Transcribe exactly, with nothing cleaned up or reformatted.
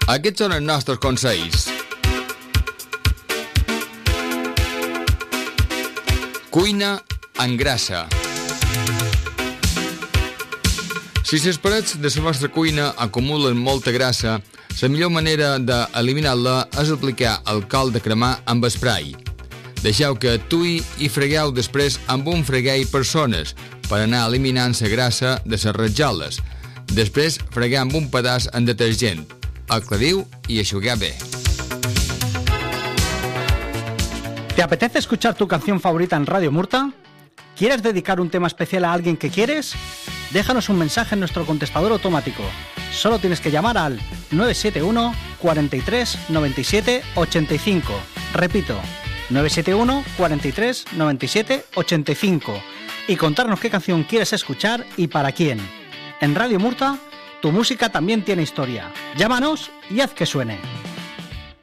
Aquests són els nostres consells. Cuina engrassa. Si les parets de la vostra cuina acumulen molta grassa, la millor manera d'eliminar-la és aplicar alcohol de cremar amb esprai. Deixeu que actuï i fregueu després amb un freguei per zones per anar eliminant la grassa de les ratjoles. Després fregueu amb un pedaç en detergent. Aclariu i eixugueu bé. ¿Te apetece escuchar tu canción favorita en Radio Murta? ¿Quieres dedicar un tema especial a alguien que quieres? Déjanos un mensaje en nuestro contestador automático. Solo tienes que llamar al nueve siete uno, cuarenta y tres, noventa y siete, ochenta y cinco. Repito, nueve siete uno, cuarenta y tres, noventa y siete, ochenta y cinco. Y contarnos qué canción quieres escuchar y para quién. En Radio Murta, tu música también tiene historia. Llámanos y haz que suene.